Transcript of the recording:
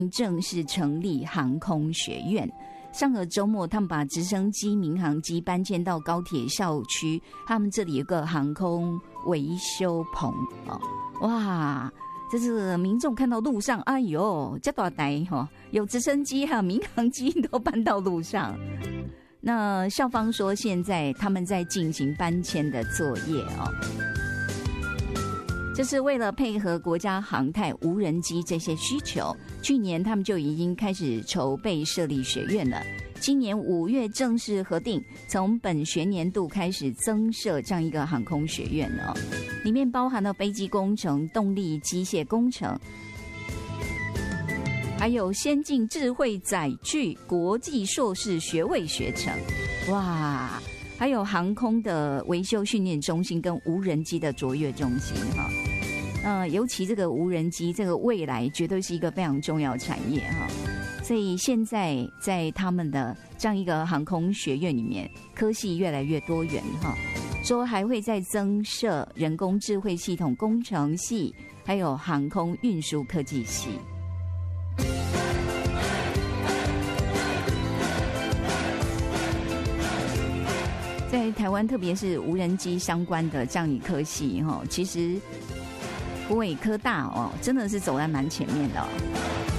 正式成立航空学院。上个周末，他们把直升机、民航机搬迁到高铁校区，他们这里有个航空维修棚哦，哇！这是民众看到路上，哎呦，这大台哈，有直升机还有民航机都搬到路上。那校方说，现在他们在进行搬迁的作业哦。这是为了配合国家航太无人机这些需求，去年他们就已经开始筹备设立学院了。今年5月正式核定，从本学年度开始增设这样一个航空学院了，里面包含了飞机工程、动力机械工程，还有先进智慧载具国际硕士学位学程，哇！还有航空的维修训练中心跟无人机的卓越中心哈，尤其这个无人机，这个未来绝对是一个非常重要的产业哈。所以现在在他们的这样一个航空学院里面，科系越来越多元哈，说还会再增设人工智慧系统工程系，还有航空运输科技系。在台湾，特别是无人机相关的这样一科系，其实埔尾科大真的是走在蛮前面的。